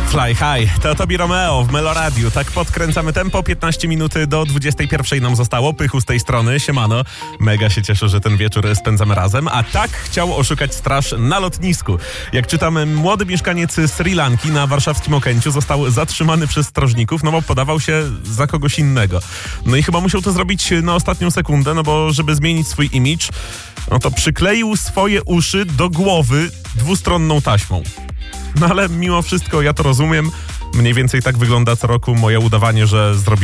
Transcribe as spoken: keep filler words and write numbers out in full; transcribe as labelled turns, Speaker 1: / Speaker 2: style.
Speaker 1: Fly High, to Tobi Romeo w Meloradiu. Tak podkręcamy tempo, piętnaście minut do dwudziestej pierwszej nam zostało. Pychu z tej strony, siemano. Mega się cieszę, że ten wieczór spędzamy razem. A tak chciał oszukać straż na lotnisku. Jak czytamy, młody mieszkaniec Sri Lanki na warszawskim Okęciu został zatrzymany przez strażników, no bo podawał się za kogoś innego. No i chyba musiał to zrobić na ostatnią sekundę, no bo żeby zmienić swój imidż, no to przykleił swoje uszy do głowy dwustronną taśmą. No ale mimo wszystko ja to rozumiem. Mniej więcej tak wygląda co roku moje udawanie, że zrobiłem